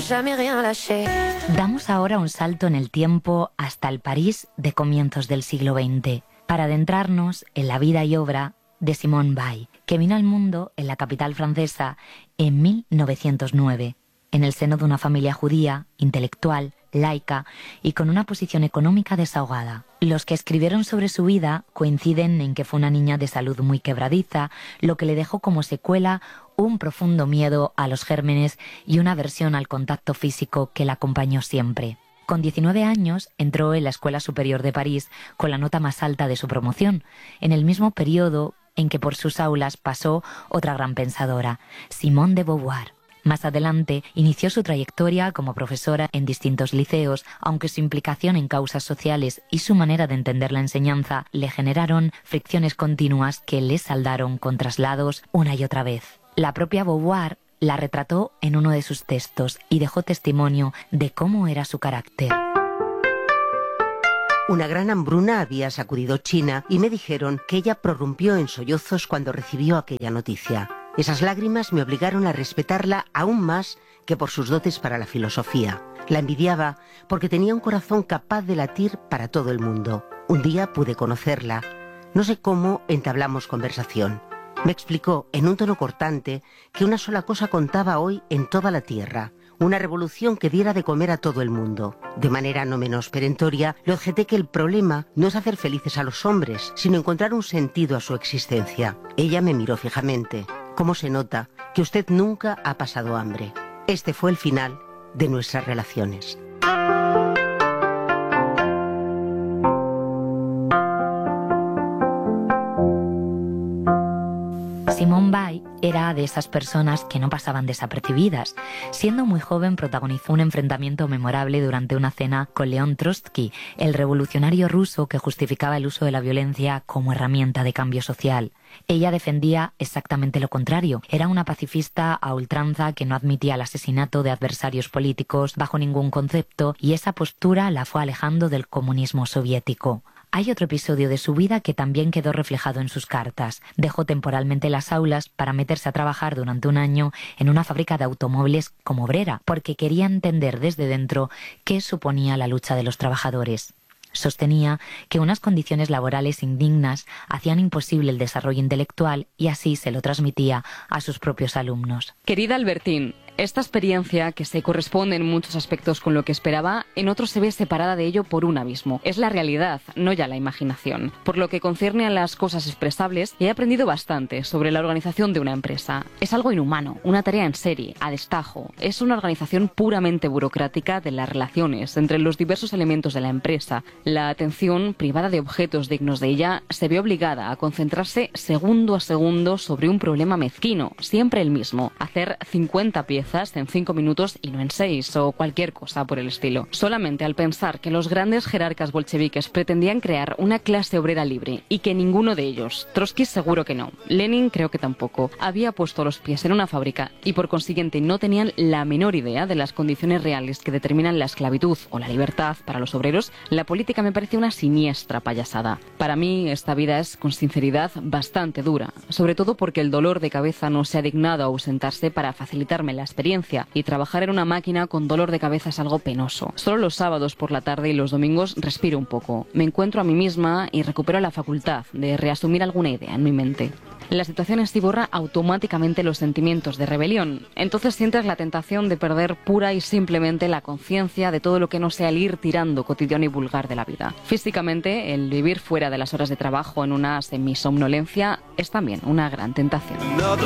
jamais rien lâché. Damos ahora un salto en el tiempo hasta el París de comienzos del siglo XX, para adentrarnos en la vida y obra de Simone Weil, que vino al mundo en la capital francesa en 1909, en el seno de una familia judía, intelectual, laica y con una posición económica desahogada. Los que escribieron sobre su vida coinciden en que fue una niña de salud muy quebradiza, lo que le dejó como secuela un profundo miedo a los gérmenes y una aversión al contacto físico que la acompañó siempre. Con 19 años entró en la Escuela Superior de París con la nota más alta de su promoción, en el mismo periodo en que por sus aulas pasó otra gran pensadora, Simone de Beauvoir. Más adelante inició su trayectoria como profesora en distintos liceos, aunque su implicación en causas sociales y su manera de entender la enseñanza le generaron fricciones continuas que le saldaron con traslados una y otra vez. La propia Beauvoir la retrató en uno de sus textos y dejó testimonio de cómo era su carácter. Una gran hambruna había sacudido China y me dijeron que ella prorrumpió en sollozos cuando recibió aquella noticia. Esas lágrimas me obligaron a respetarla aún más que por sus dotes para la filosofía. La envidiaba porque tenía un corazón capaz de latir para todo el mundo. Un día pude conocerla. No sé cómo entablamos conversación. Me explicó en un tono cortante que una sola cosa contaba hoy en toda la tierra: una revolución que diera de comer a todo el mundo. De manera no menos perentoria, le objeté que el problema no es hacer felices a los hombres, sino encontrar un sentido a su existencia. Ella me miró fijamente. ¿Cómo se nota que usted nunca ha pasado hambre? Este fue el final de nuestras relaciones. Simone Weil era de esas personas que no pasaban desapercibidas. Siendo muy joven protagonizó un enfrentamiento memorable durante una cena con León Trotsky, el revolucionario ruso que justificaba el uso de la violencia como herramienta de cambio social. Ella defendía exactamente lo contrario. Era una pacifista a ultranza que no admitía el asesinato de adversarios políticos bajo ningún concepto, y esa postura la fue alejando del comunismo soviético. Hay otro episodio de su vida que también quedó reflejado en sus cartas. Dejó temporalmente las aulas para meterse a trabajar durante un año en una fábrica de automóviles como obrera, porque quería entender desde dentro qué suponía la lucha de los trabajadores. Sostenía que unas condiciones laborales indignas hacían imposible el desarrollo intelectual y así se lo transmitía a sus propios alumnos. Querida Albertín, esta experiencia, que se corresponde en muchos aspectos con lo que esperaba, en otros se ve separada de ello por un abismo. Es la realidad, no ya la imaginación. Por lo que concierne a las cosas expresables, he aprendido bastante sobre la organización de una empresa. Es algo inhumano, una tarea en serie, a destajo. Es una organización puramente burocrática de las relaciones entre los diversos elementos de la empresa. La atención, privada de objetos dignos de ella, se ve obligada a concentrarse segundo a segundo sobre un problema mezquino, siempre el mismo: hacer 50 piezas en 5 minutos y no en 6, o cualquier cosa por el estilo. Solamente al pensar que los grandes jerarcas bolcheviques pretendían crear una clase obrera libre y que ninguno de ellos, Trotsky seguro que no, Lenin creo que tampoco, había puesto los pies en una fábrica y por consiguiente no tenían la menor idea de las condiciones reales que determinan la esclavitud o la libertad para los obreros, la política me parece una siniestra payasada. Para mí esta vida es, con sinceridad, bastante dura, sobre todo porque el dolor de cabeza no se ha dignado a ausentarse para facilitarme la experiencia, y trabajar en una máquina con dolor de cabeza es algo penoso. Solo los sábados por la tarde y los domingos respiro un poco, me encuentro a mí misma y recupero la facultad de reasumir alguna idea en mi mente. La situación estiborra automáticamente los sentimientos de rebelión. Entonces sientes la tentación de perder pura y simplemente la conciencia de todo lo que no sea el ir tirando cotidiano y vulgar de la vida. Físicamente, el vivir fuera de las horas de trabajo en una semisomnolencia es también una gran tentación.